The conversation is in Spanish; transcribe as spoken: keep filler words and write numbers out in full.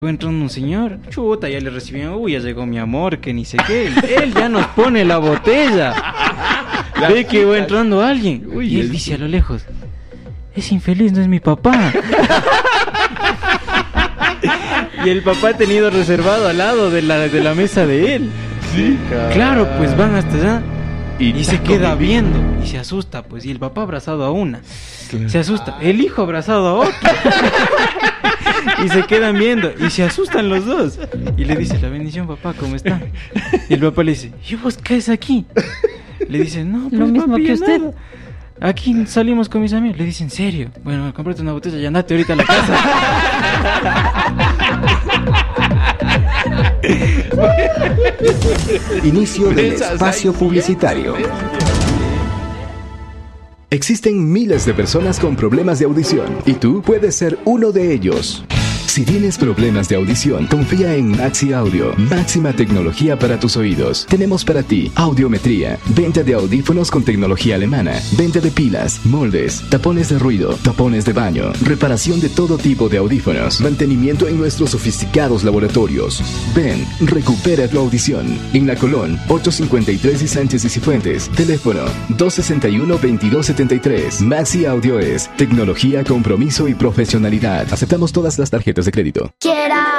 Va entrando un señor, chuta, ya le recibieron, uy, ya llegó mi amor, que ni sé qué. Él ya nos pone la botella. Ve que va entrando alguien. Uy, y él dice a lo lejos, es infeliz, no es mi papá. Y el papá ha tenido reservado al lado de la, de la mesa de él. Sí, claro, pues van hasta allá. Y, Y se taco queda de- viendo y se asusta, pues. Y el papá abrazado a una. Claro. Se asusta. El hijo abrazado a otra. Y se quedan viendo y se asustan los dos. Y le dice, la bendición, papá, ¿cómo está? Y el papá le dice, ¿y vos qué es aquí? Le dice, no, pues Lo mismo papi, que ya usted. nada. Aquí salimos con mis amigos. Le dice, ¿en serio? Bueno, cómprate una botella y andate ahorita a la casa. Inicio del Esas espacio hay publicitario. siempre. Existen miles de personas con problemas de audición y tú puedes ser uno de ellos. Si tienes problemas de audición, confía en Maxi Audio, máxima tecnología para tus oídos. Tenemos para ti audiometría, venta de audífonos con tecnología alemana, venta de pilas, moldes, tapones de ruido, tapones de baño, reparación de todo tipo de audífonos, mantenimiento en nuestros sofisticados laboratorios. Ven, recupera tu audición. En La Colón, ocho cincuenta y tres y Sánchez y Cifuentes. Teléfono dos sesenta y uno, veintidós setenta y tres. Maxi Audio es tecnología, compromiso y profesionalidad. Aceptamos todas las tarjetas de crédito. Quiera